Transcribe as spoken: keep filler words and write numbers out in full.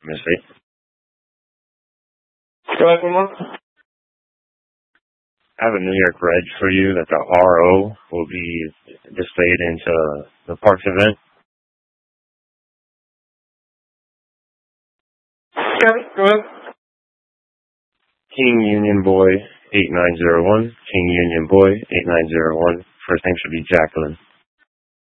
Miss eight. Go ahead, one more. I have a New York Reg for you that the R O will be displayed into the Parks event. Okay, go ahead. King Union Boy eight nine zero one. King Union Boy eight nine zero one. First name should be Jacqueline.